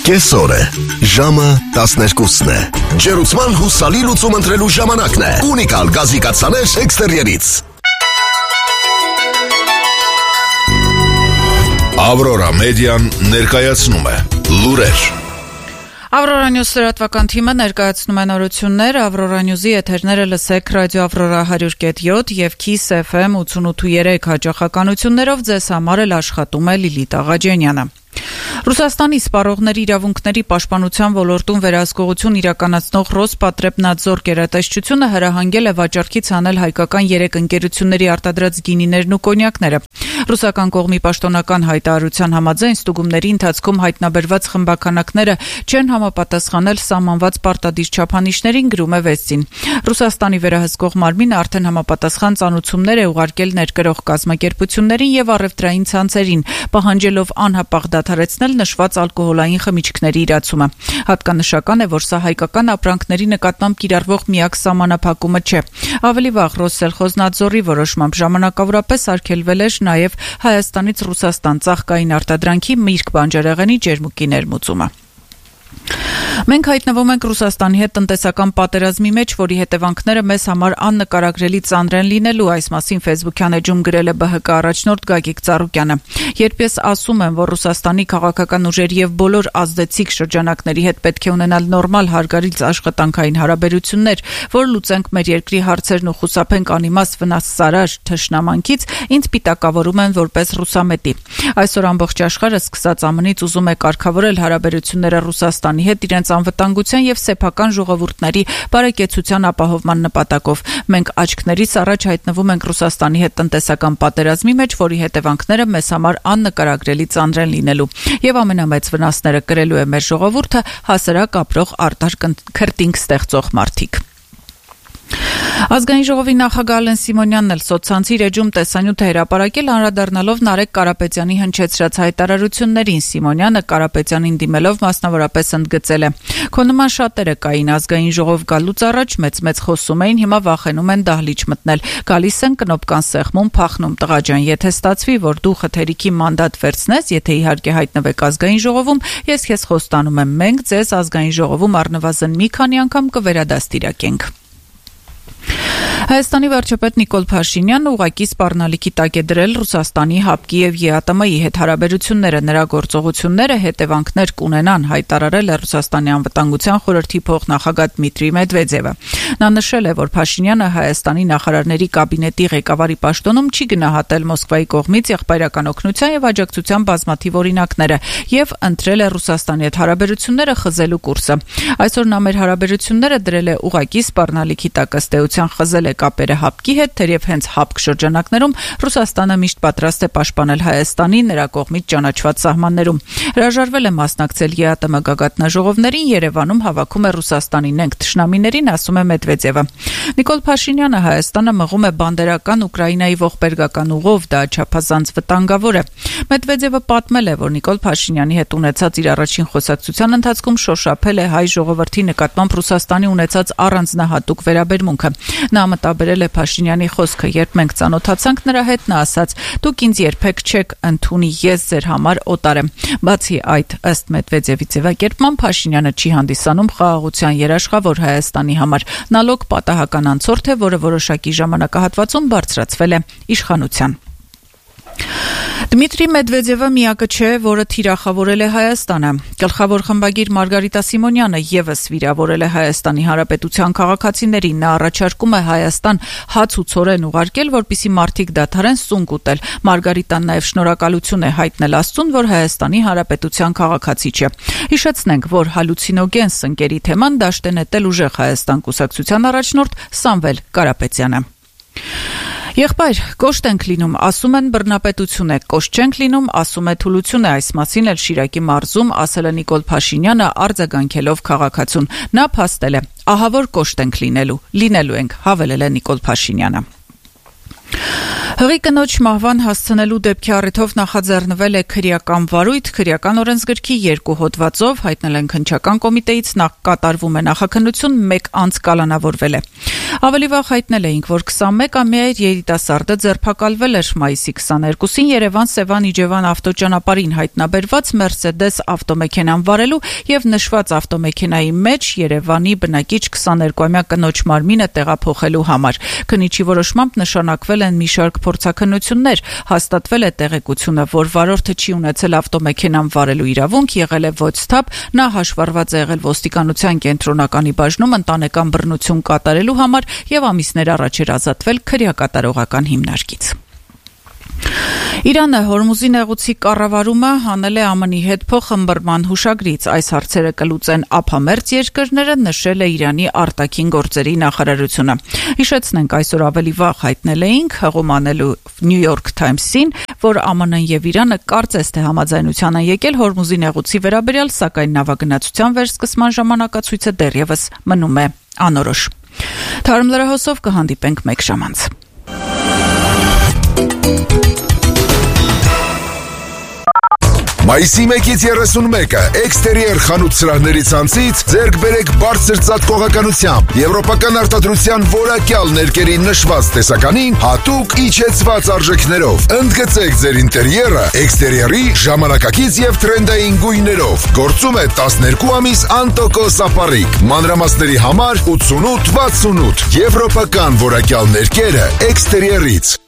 Կեսօր է, ժամը 12-ն է, ջերուցման հուսալի լուծում ընտրելու ժամանակն է, ունիկալ գազիկացաներ էքստերիերից։ Ավրորա մեդիան ներկայացնում է լուրեր։ Ավրորա Նյուզ լրատվական թիմը ներկայացնում է նորություններ, Ավրորա Նյուզի եթերները լսեք ռադիո Ավրորա 100.7 եւ Kiss FM 88.3 հաճախականություններով ձեզ համար էլ աշխատում է Լիլիթ Աղաջանյանը։ Ռուսաստանի սպառողների իրավունքների պաշտպանության ոլորտում վերահսկողություն իրականացնող Ռոսպատրեբնadzor գերատեսչությունը հրահանգել է վաճառքից հանել հայկական 3 ընկերությունների արտադրած գինիներն ու կոնյակները։ Ռուսական կողմի պաշտոնական հայտարարության համաձայն ստուգումների ընթացքում հայտնաբերված խմբականակները չեն համապատասխանել սահմանված պարտադիր չափանիշներին, գրում է Վեստին։ Ռուսաստանի վերահսկող մարմինը արդեն համապատասխան ծանուցումներ է ուղարկել ներկրող կազմակերպություններին եւ առևտրային ցանցերին, պահանջելով անհապաղ դադարեցնել նշված ալկոհոլային խմիչքների իրացումը։ Հատկանշական է, որ սա հայկական ապրանքների նկատմամբ կիրառվող միակ սահմանափակումը չէ։ Ավելի վաղ Ռոսսելխոզնadzorի որոշմամբ ժամանակավորապես արգելվել էր նաև Հայաստանից Ռուսաստան ծաղկային արտադրանքի միրգ բանջարեղենի ջերմուկի ներմուծումը։ Մենք հայտնվում ենք Ռուսաստանի հետ տնտեսական պատերազմի մեջ, որի հետևանքները մեզ համար աննկարագրելի ծանր են լինելու, այս մասին Facebook-յան էջում գրել է ԲՀԿ առաջնորդ Գագիկ Ծառուկյանը։ Երբ ես ասում եմ, որ Ռուսաստանի քաղաքական ուժերի եւ բոլոր ազդեցիկ շրջանակների հետ պետք է ունենալ նորմալ հարգարից աշխատանքային հարաբերություններ, որ լուծենք մեր երկրի հարցերն ու խուսափենք անիմաստ վնասարար թշնամանքից, ինձ պիտակավորում են որպես ռուսամետի։ Այսօր ամբողջ աշխարհը սկսած ԱՄՆ-ից ուզում է կարգավորել հարաբերությունները Ռուսաստանի հետ իրենց անվտանգության եւ սեփական ժողովուրդների բարեկեցության ապահովման նպատակով։ Մենք աչքներիս առաջ հայտնվում ենք Ռուսաստանի հետ տնտեսական պատերազմի մեջ, որի հետևանքները մեզ համար աննկարագրելի ծանր են լինելու եւ ամենամեծ վնասները կրելու է մեր ժողովուրդը, հասարակ ապրող արտար քրտինք ստեղծող մարդիկ։ Ազգային ժողովի նախագահ Ալեն Սիմոնյանն էլ սոցցանցի էջում տեսանյութ է հրապարակել անդրադառնալով Նարեկ Կարապետյանի հնչեցրած հայտարարություններին։ Սիմոնյանը Կարապետյանին դիմելով մասնավորապես ընդգծել է. «Քո նման շատերը կային ազգային ժողով գալուց առաջ մեծ խոսում էին, հիմա վախենում են դահլիճ մտնել։ Գալիս են կնոպկան սեղմում, փախնում տղա ջան, եթե ստացվի, որ դու խթերիքի մանդատ վերցնես, եթե իհարկե հայտնվեք ազգային ժողովում, ես քեզ խոստանում եմ, մենք ձեզ ազգային ժողովում առնվազն մի քանի անգամ կվերադաստիարակենք»։ Հայաստանի վարչապետ Նիկոլ Փաշինյանը ուղղակի սպառնալիքի տակ է դրել Ռուսաստանի ՀԱՊԿ-ի եւ ԵԱՏՄ-ի հետ հարաբերությունները, նրա գործողությունները հետևանքներ կունենան, հայտարարել է Ռուսաստանի անվտանգության խորհրդի փոխնախագահ Դմիտրի Մեդվեդևը։ Նա նշել է, որ Փաշինյանը Հայաստանի նախարարների կաբինետի ղեկավարի պաշտոնում չի գնահատել Մոսկվայի կողմից եղբայրական օգնության եւ աջակցության բազմաթիվ օրինակները եւ ընտրել է Ռուսաստանի հետ հարաբերությունները խզելու կուրսը։ Այսօր նա մեր հարաբերությունները դրել է ուղղակի սպառնալիքի տակ, ըստ էության խզել է կապերը ՀԱՊԿ-ի հետ, թերև հենց ՀԱՊԿ շրջանակներում Ռուսաստանը միշտ պատրաստ է պաշտպանել Հայաստանի նրա կողմից ճանաչված սահմաններում։ Հրաժարվել է մասնակցել ԵԱՏՄ գագաթնաժողովներին, Երևանում հավաքում է Ռուսաստանին ենք թշնամիներին, ասում է Մեդվեդևը։ Նիկոլ Փաշինյանը Հայաստանը մղում է բանդերական Ուկրաինայի ողբերգական ուղով, դա չափազանց վտանգավոր է։ Մեդվեդևը պատմել է, որ Նիկոլ Փաշինյանի հետ ունեցած իր առաջին խոսակցության ընթացքում շոշափել է հայ ժողովրդի նկատմամբ Ռուսաստանի ունեցած առանձնահատուկ վերաբերմունքը։ Նա մտաբերել է Փաշինյանի խոսքը, երբ մենք ծանոթացանք նրա հետ, նա ասաց. «Դուք ինձ երբեք չեք ընդունի, ես ձեր համար օտար եմ»։ Բացի այդ, ըստ Մեդվեդևի ձևակերպման, Փաշինյանը չի հանդիսանում խաղաղության երաշխավոր Հայաստանի համար։ Նա լոկ պատահական անցորդ է, որը որոշակի ժամանակահատվածում բարձրացվել է իշխանության։ Դմիտրի Մեդվեդևը միակը չէ, որը թիրախավորել է Հայաստանը։ Գլխավոր խմբագիր Մարգարիտա Սիմոնյանը եւս վիրավորել է Հայաստանի Հանրապետության քաղաքացիներին։ Նա առաջարկում է Հայաստան հաց ու ցորեն ուղարկել, որպեսզի մարդիկ դադարեն սունկ ուտել։ Մարգարիտան նաեւ շնորհակալություն է հայտնել Աստծուն, որ Հայաստանի Հանրապետության քաղաքացի չէ։ Հիշեցնենք, որ հալյուցինոգեն սնկերի թեման դաշտ է նետել ուժեղ Հայաստան կուսակցության առաջնորդ Սամվել Կարապետյանը։ Եղբայր, կոշտ ենք լինում, ասում են բռնապետություն է, կոշտ չենք լինում, ասում է թուլություն է, այս մասին էլ Շիրակի մարզում ասել է Նիկոլ Փաշինյանը արձագանքելով քաղաքացուն։ Նա փաստել է, ահա որ կոշտ ենք լինելու ենք, հավելել է Նիկոլ Փաշինյանը։ Հղի կնոջ մահվան հասցնելու դեպքի առիթով նախաձեռնվել է քրեական վարույթ, քրեական օրենսգրքի 2 հոդվածով, հայտնել են քննչական կոմիտեից, կատարվում է նախաքննություն, 1 անձ կալանավորվել է։ Ավելի վաղ հայտնել էինք, որ 21-ամյա երիտասարդը ձերբակալվել էր մայիսի 22-ին Երևան-Սևան-Իջևան ավտոճանապարհին հայտնաբերված Mercedes ավտոմեքենան վարելու եւ նշված ավտոմեքենայի մեջ Երևանի բնակիչ 22-ամյա կնոջ մարմինը տեղափոխելու համար։ Քննիչի որոշմամբ նշանակվել են մի շարք փորձաքննություններ, հաստատվել է տեղեկությունը, որ վարորդը չի ունեցել ավտոմեքենան վարելու իրավունք, եղել է ոչթափ, նա հաշվառված է եղել ոստիկանության կենտրոնականի բաժնում ընտանեկան բռնություն կատարելու համար եւ ամիսներ առաջ էր ազատվել քրեակատարողական հիմնարկից։ Իրանը Հորմուզի նեղուցի կառավարումը հանել է ԱՄՆ-ի հետ փոխըմբռնման հուշագրից։ Այս հարցերը կլուծեն ափամերձ երկրները, նշել է Իրանի արտաքին գործերի նախարարությունը։ Հիշեցնենք, այսօր ավելի վաղ հայտնել էինք հղումանելու New York Times-ին, որ ԱՄՆ-ն եւ Իրանը կարծես թե համաձայնության են եկել Հորմուզի նեղուցի վերաբերյալ, սակայն նավագնացության վերսկսման ժամանակացույցը դեռևս մնում է անորոշ։ Թարմ լրահոսով կհանդիպենք մեկ ժամ անց։ Մայիսի 1-ից 31-ը Exterior խանութ սրահների ցանցից ձեռք բերեք բարձր ծածկողականությամբ եվրոպական արտադրության որակյալ ներկերի նշված տեսականին հատուկ իջեցված արժեքներով։ Ընդգծեք ձեր ինտերիերը Exterior-ի ժամանակակից եւ թրենդային գույներով։ Գործում է 12 ամիս անտոկոս ապառիկ։ Մանրամասների համար 8868 եվրոպական որակյալ ներկերը Exterior-ից։